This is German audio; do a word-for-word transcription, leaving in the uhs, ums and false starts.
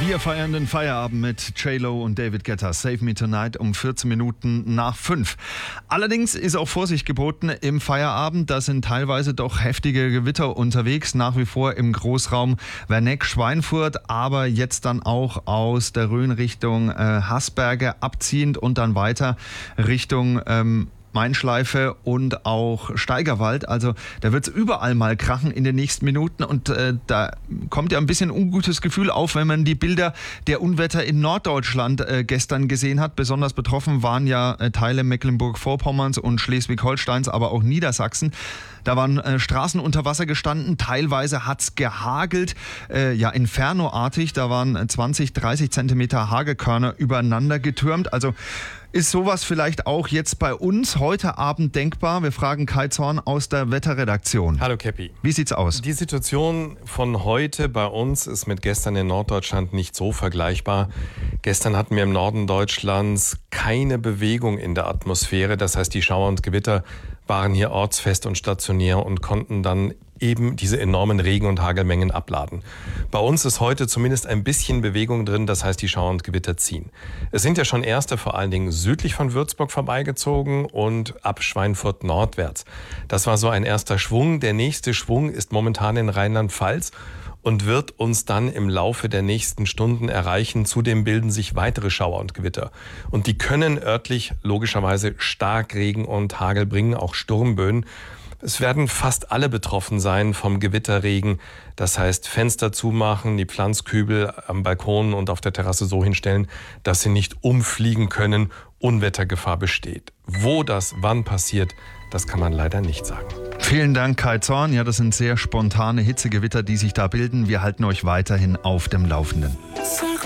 Wir feiern den Feierabend mit J-Lo und David Guetta. Save Me Tonight um vierzehn Minuten nach fünf. Allerdings ist auch Vorsicht geboten im Feierabend. Da sind teilweise doch heftige Gewitter unterwegs. Nach wie vor im Großraum Werneck-Schweinfurt, aber jetzt dann auch aus der Rhön Richtung äh, Haßberge abziehend und dann weiter Richtung ähm, Mainschleife und auch Steigerwald. Also da wird es überall mal krachen in den nächsten Minuten und äh, da kommt ja ein bisschen ungutes Gefühl auf, wenn man die Bilder der Unwetter in Norddeutschland äh, gestern gesehen hat. Besonders betroffen waren ja äh, Teile Mecklenburg-Vorpommerns und Schleswig-Holsteins, aber auch Niedersachsen. Da waren äh, Straßen unter Wasser gestanden, teilweise hat es gehagelt, äh, ja infernoartig, da waren zwanzig, dreißig Zentimeter Hagelkörner übereinander getürmt. Also ist sowas vielleicht auch jetzt bei uns heute Abend denkbar? Wir fragen Kai Zorn aus der Wetterredaktion. Hallo Käppi. Wie sieht's aus? Die Situation von heute bei uns ist mit gestern in Norddeutschland nicht so vergleichbar. Gestern hatten wir im Norden Deutschlands keine Bewegung in der Atmosphäre. Das heißt, die Schauer und Gewitter waren hier ortsfest und stationär und konnten dann eben diese enormen Regen- und Hagelmengen abladen. Bei uns ist heute zumindest ein bisschen Bewegung drin, das heißt, die Schauer und Gewitter ziehen. Es sind ja schon erste vor allen Dingen südlich von Würzburg vorbeigezogen und ab Schweinfurt nordwärts. Das war so ein erster Schwung. Der nächste Schwung ist momentan in Rheinland-Pfalz und wird uns dann im Laufe der nächsten Stunden erreichen. Zudem bilden sich weitere Schauer und Gewitter. Und die können örtlich logischerweise Starkregen und Hagel bringen, auch Sturmböen. Es werden fast alle betroffen sein vom Gewitterregen. Das heißt, Fenster zumachen, die Pflanzkübel am Balkon und auf der Terrasse so hinstellen, dass sie nicht umfliegen können. Unwettergefahr besteht. Wo das wann passiert, das kann man leider nicht sagen. Vielen Dank, Kai Zorn. Ja, das sind sehr spontane Hitzegewitter, die sich da bilden. Wir halten euch weiterhin auf dem Laufenden.